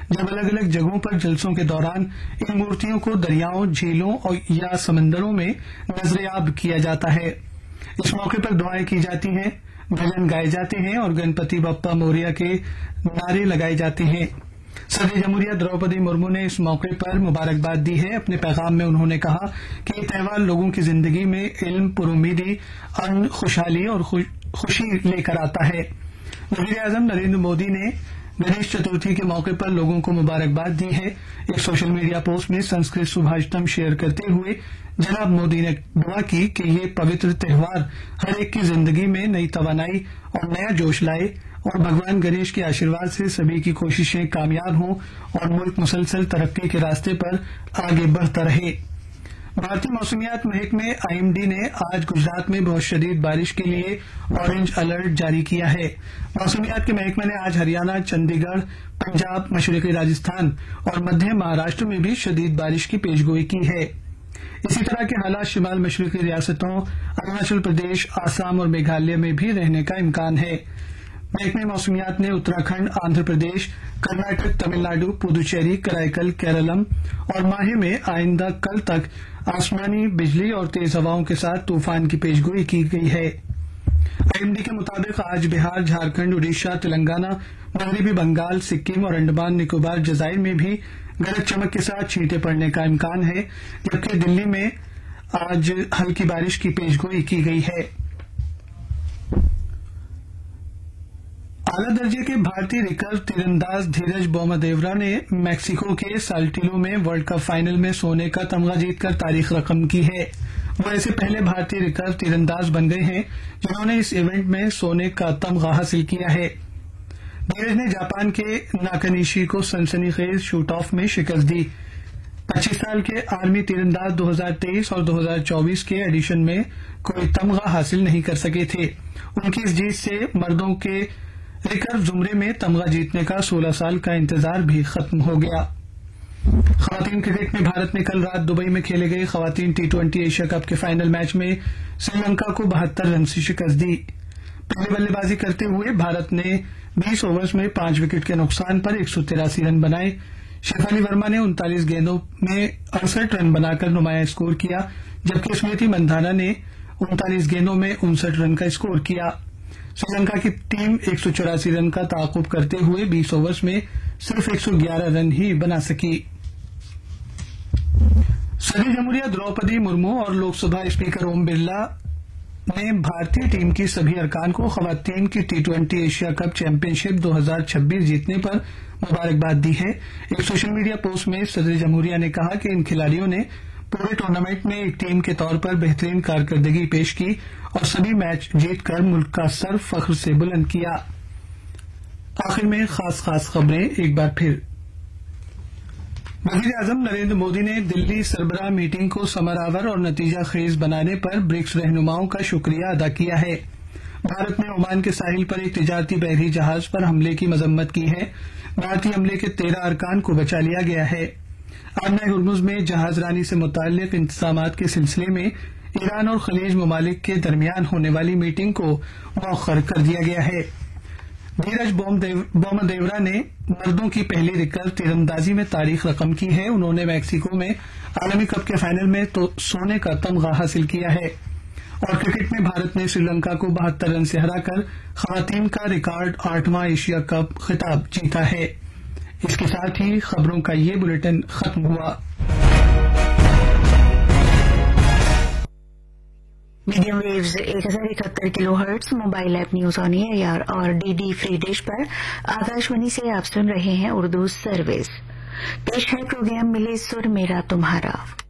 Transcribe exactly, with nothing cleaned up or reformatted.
जब अलग अलग जगहों पर जलसों के दौरान इन मूर्तियों को दरियाओं, झीलों और या समंदरों में नजरेआब किया जाता है। इस मौके पर दुआएं की जाती हैं, भजन गाए जाते हैं और गणपति बप्पा मोरिया के नारे लगाए जाते हैं। सदर जमहूरिया द्रौपदी मुर्मू ने इस मौके पर मुबारकबाद दी है। अपने पैगाम में उन्होंने कहा कि ये त्यौहार लोगों की जिंदगी में इल्म, पुरुमीदी, अमन, खुशहाली और खुशी लेकर आता है। वज़ीर आज़म नरेंद्र मोदी ने गणेश चतुर्थी के मौके पर लोगों को मुबारकबाद दी है। एक सोशल मीडिया पोस्ट में संस्कृत सुभाषितम शेयर करते हुए जनाब मोदी ने दुआ की कि ये पवित्र त्यौहार हर एक की जिंदगी में नई तवानाई और नया जोश लाए और भगवान गणेश के आशीर्वाद से सभी की कोशिशें कामयाब हों और मुल्क मुसलसल तरक्की के रास्ते पर आगे बढ़ता रहे। भारतीय मौसमियात महकमे आईएमडी ने आज गुजरात में बहुत शदीद बारिश के लिए ऑरेंज अलर्ट जारी किया है। मौसमियात के महकमे ने आज हरियाणा, चंडीगढ़, पंजाब, मशरकी राजस्थान और मध्य महाराष्ट्र में भी शदीद बारिश की पेशगोई की है। इसी तरह के हालात शिमाल मशरकी रियासतों अरुणाचल प्रदेश, आसाम और मेघालय में भी रहने का इम्कान है। महकमे मौसमियात ने उत्तराखंड, आंध्र प्रदेश, कर्नाटक, तमिलनाडु, पुदुचेरी, कराईकल, केरलम और माहे में आइंदा कल तक आसमानी बिजली और तेज हवाओं के साथ तूफान की पेशगोई की गई है। आईएमडी के मुताबिक आज बिहार, झारखंड, उड़ीसा, तेलंगाना, मगरबी बंगाल, सिक्किम और अंडमान निकोबार जजायर में भी गरज चमक के साथ छींटे पड़ने का इम्कान है, जबकि दिल्ली में आज हल्की बारिश की पेशगोई की गई है। आला दर्जे के भारतीय रिकर्व तीरंदाज धीरज बोमादेवरा ने मैक्सिको के साल्टिलो में वर्ल्ड कप फाइनल में सोने का तमगा जीतकर तारीख रकम की है। वो ऐसे पहले भारतीय रिकर्व तीरंदाज बन गए हैं जिन्होंने इस इवेंट में सोने का तमगा हासिल किया है। धीरज ने जापान के नाकानिशी को सनसनीखेज शूट ऑफ में शिकस्त दी। पच्चीस साल के आर्मी तीरंदाज दो हज़ार तेईस और दो हज़ार चौबीस के एडिशन में कोई तमगा हासिल नहीं कर सके थे। उनकी इस जीत से मर्दों के रिकर्व जुमरे में तमगा जीतने का सोलह साल का इंतजार भी खत्म हो गया। खवातीन क्रिकेट में भारत ने कल रात दुबई में खेले गए खवातीन टी ट्वेंटी एशिया कप के फाइनल मैच में श्रीलंका को बहत्तर रन से शिकस्त दी। पहले बल्लेबाजी करते हुए भारत ने बीस ओवर्स में पांच विकेट के नुकसान पर एक सौ तिरासी रन बनाए। शेफाली वर्मा ने उनतालीस गेंदों में अड़सठ रन बनाकर नुमाया स्कोर किया, जबकि स्मृति मंधाना ने उनतालीस गेंदों में उनसठ रन का स्कोर किया। श्रीलंका की टीम एक सौ चौरासी रन का ताकुब करते हुए बीस ओवर्स में सिर्फ एक सौ ग्यारह रन ही बना सकी। सदर जमहूरिया द्रौपदी मुर्मू और लोकसभा स्पीकर ओम बिरला ने भारतीय टीम की सभी अरकान को खवातीन की T twenty Asia cup championship दो हज़ार छब्बीस जीतने पर मुबारकबाद दी है। एक सोशल मीडिया पोस्ट में सदर जमहूरिया ने कहा कि इन खिलाड़ियों ने पूरे टूर्नामेंट में एक टीम के तौर पर बेहतरीन कारकर्दगी पेश की और सभी मैच जीतकर मुल्क का सर फख्र से बुलंद किया। आखिर में खास खास खबरें एक बार फिर। वज़ीर आज़म नरेंद्र मोदी ने दिल्ली सरबराह मीटिंग को समरावर और नतीजा खेज बनाने पर ब्रिक्स रहनुमाओं का शुक्रिया अदा किया है। भारत ने ओमान के साहिल पर एक तिजारती बहरी जहाज पर हमले की मजम्मत की है। भारतीय हमले के तेरह अरकान को बचा लिया गया है। आबना हुर्मुज में जहाजरानी से मुताल्लिक इंतजामात के सिलसिले में ईरान और खलीज ममालिक के दरमियान होने वाली मीटिंग को मौखर कर दिया गया है। धीरज बोमादेवरा ने मर्दों की पहली रिकर्व तीरंदाजी में तारीख रकम की है। उन्होंने मैक्सिको में आलमी कप के फाइनल में तो सोने का तमगा हासिल किया है। और क्रिकेट में भारत ने श्रीलंका को बहत्तर रन से हराकर खवातीन का रिकॉर्ड आठवां एशिया कप खिताब जीता है। इसके साथ ही खबरों का ये बुलेटिन खत्म हुआ। मीडियम वेव्स एक हजार इकहत्तर kilo hertz, mobile app news on air और डीडी फ्री डिश पर आकाशवाणी से आप सुन रहे हैं उर्दू सर्विस। पेश है प्रोग्राम मिले सुर मेरा तुम्हारा।